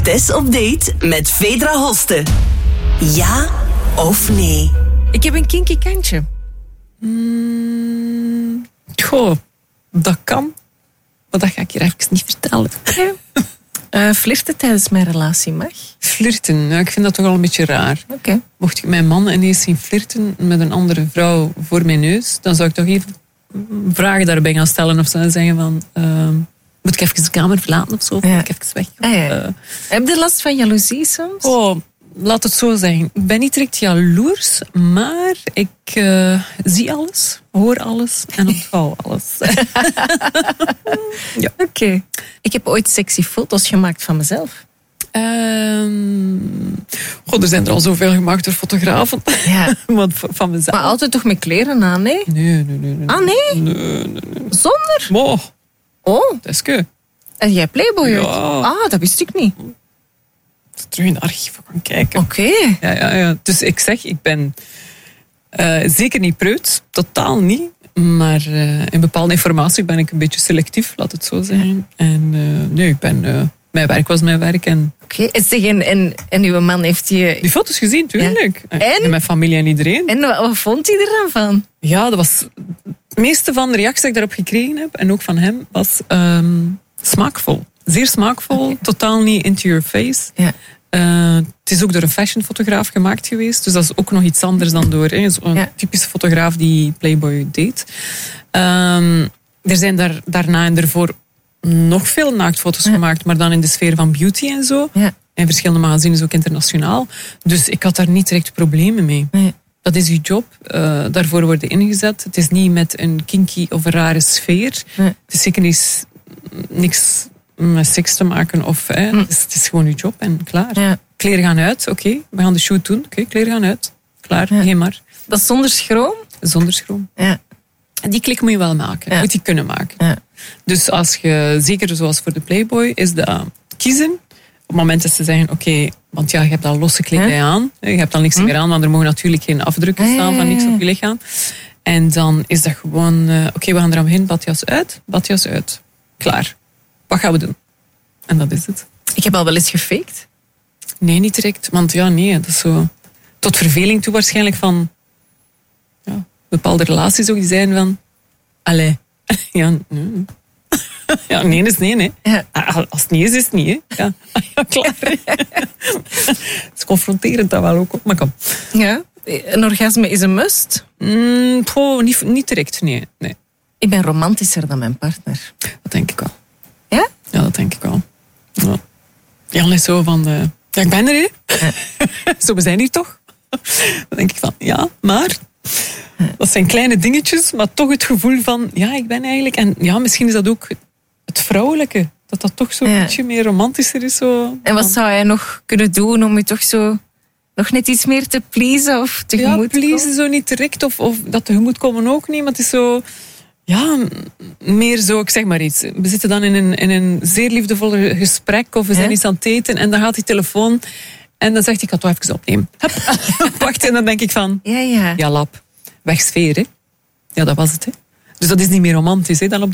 Tess op date met Vedra Hoste. Ja of nee? Ik heb een kinky kantje. Goh, dat kan. Maar dat ga ik hier even niet vertellen. Flirten tijdens mijn relatie mag? Flirten, ja, ik vind dat toch al een beetje raar. Oké. Mocht ik mijn man ineens zien flirten met een andere vrouw voor mijn neus, dan zou ik toch even vragen daarbij gaan stellen of zou zeggen van... moet ik even de kamer verlaten of zo? Of moet ik even weg? Heb je last van jaloezie soms? Oh, laat het zo zeggen. Ik ben niet direct jaloers, maar ik zie alles, hoor alles en onthoud alles. Ja. Oké. Ik heb ooit sexy foto's gemaakt van mezelf. Er zijn er al zoveel gemaakt door fotografen. Ja. Want van mezelf. Maar altijd toch met kleren aan, nee? Nee. Ah, nee? Nee. Zonder? Oh, Oh, Teske. en jij Playboy? Ja. Ah, dat wist ik niet. Terug in de archieven gaan kijken. Oké. Ja. Dus ik zeg, ik ben zeker niet preuts. Totaal niet. Maar in bepaalde informatie ben ik een beetje selectief, laat het zo zijn. En nee, ik ben... mijn werk was mijn werk. En Oké. En uw man heeft je... die foto's gezien, tuurlijk. Ja. En mijn familie en iedereen. En wat vond hij er dan van? Ja, dat was... Het meeste van de reacties die ik daarop gekregen heb, en ook van hem, was smaakvol. Zeer smaakvol. Okay. Totaal niet into your face. Ja. Het is ook door een fashionfotograaf gemaakt geweest. Dus dat is ook nog iets anders dan door zo'n typische fotograaf die Playboy deed. Er zijn daarna en ervoor nog veel naaktfoto's gemaakt, maar dan in de sfeer van beauty en zo. Ja. En verschillende magazines, ook internationaal. Dus ik had daar niet direct problemen mee. Nee. Dat is uw job. Daarvoor worden ingezet. Het is niet met een kinky of een rare sfeer. Nee. Het is zeker niks met seks te maken. Het is gewoon uw job en klaar. Ja. Kleren gaan uit. Oké, we gaan de shoot doen. Oké, kleren gaan uit. Klaar, geen maar. Dat is zonder schroom? Zonder schroom. Ja. En die klik moet je wel maken. Ja. Moet je kunnen maken. Ja. Dus als je, zeker zoals voor de Playboy, is dat kiezen. Op het moment dat ze zeggen, oké, want ja, je hebt al losse kledij aan. Je hebt dan niks meer aan, want er mogen natuurlijk geen afdrukken staan van niks op je lichaam. En dan is dat gewoon, oké, we gaan eraan beginnen, badjas uit. Klaar. Wat gaan we doen? En dat is het. Ik heb al wel eens gefaked. Nee, niet direct. Want ja, nee, dat is zo... Tot verveling toe waarschijnlijk van... Ja, bepaalde relaties ook, die zijn van... Allee. Ja, nee. Ja, nee is nee, hè. Ja. Als het niet is, is het niet, hè. Ja, klaar. Het is confronterend dat wel ook, maar kom. Ja. Een orgasme is een must? Niet direct, nee. Ik ben romantischer dan mijn partner. Dat denk ik wel. Ja? Ja, dat denk ik wel. Ja. Jan is zo van... Ja, ik ben er, hè. Ja. Zo, we zijn hier toch. Dan denk ik van, ja, maar... Dat zijn kleine dingetjes, maar toch het gevoel van... Ja, ik ben eigenlijk... En ja, misschien is dat ook het vrouwelijke. Dat toch zo'n beetje meer romantischer is. Zo. En wat zou hij nog kunnen doen om je toch zo... nog net iets meer te pleasen of tegemoet te komen? Ja, pleasen zo niet direct. Of dat tegemoet komen ook niet. Maar het is zo... Ja, meer zo, ik zeg maar iets. We zitten dan in een zeer liefdevol gesprek. Of we zijn iets aan het eten. En dan gaat die telefoon... En dan zegt hij, ik ga het wel even opnemen. Wacht, en dan denk ik van... Ja, lap. Weg sfeer, hè. Ja, dat was het, hè. Dus dat is niet meer romantisch, hè, dan op